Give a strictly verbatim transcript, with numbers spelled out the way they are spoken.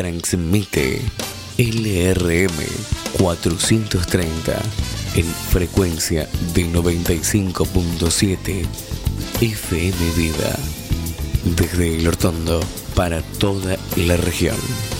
transmite L R M cuatrocientos treinta en frecuencia de noventa y cinco punto siete F M Vida, desde El Hortondo para toda la región.